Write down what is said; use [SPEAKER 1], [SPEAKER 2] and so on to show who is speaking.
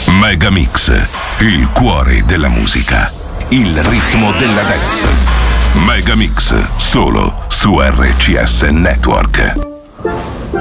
[SPEAKER 1] Megamix, il cuore della musica, il ritmo della dance. Megamix, solo su RCS Network.